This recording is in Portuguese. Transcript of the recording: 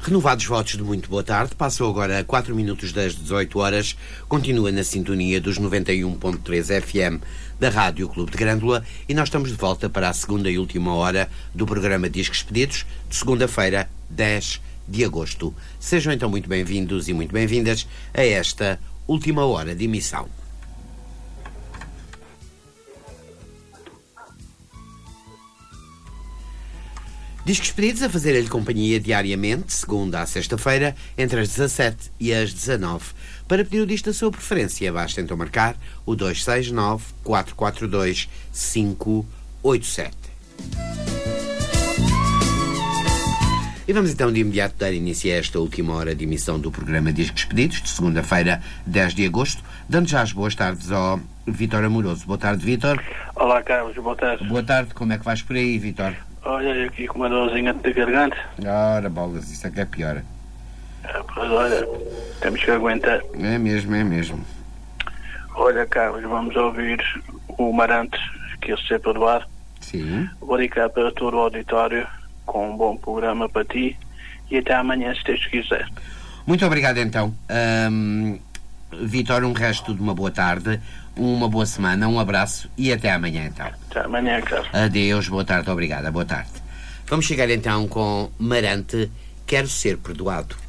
Renovados votos de muito boa tarde. Passou agora a 4 minutos das 18 horas. Continua na sintonia dos 91.3 FM da Rádio Clube de Grândola e nós estamos de volta para a segunda e última hora do programa Discos Pedidos, de segunda-feira, 10 de agosto. Sejam então muito bem-vindos e muito bem-vindas a esta última hora de emissão. Discos Pedidos a fazer-lhe companhia diariamente, segunda à sexta-feira, entre as 17 e as 19. Para pedir o disco da sua preferência, basta então marcar o 269-442-587. E vamos então de imediato dar início a esta última hora de emissão do programa Discos Pedidos, de segunda-feira, 10 de agosto, dando já as boas tardes ao Vítor Amoroso. Boa tarde, Vítor. Olá, Carlos, boa tarde. Boa tarde, como é que vais por aí, Vítor? Olha, aqui com uma dorzinha de garganta. Ora, bolas, isso é que é pior. Pois olha, temos que aguentar. É mesmo, é mesmo. Olha, Carlos, vamos ouvir o Marante, que eu sei perdoar. Sim. Vou dedicar para todo o auditório, com um bom programa para ti, e até amanhã, se Deus quiser. Muito obrigado, então. Vítor, um resto de uma boa tarde, uma boa semana, um abraço e até amanhã, então. Até amanhã, Carlos. Adeus, boa tarde, obrigada, boa tarde. Vamos chegar então com Marante, Quero Ser Perdoado.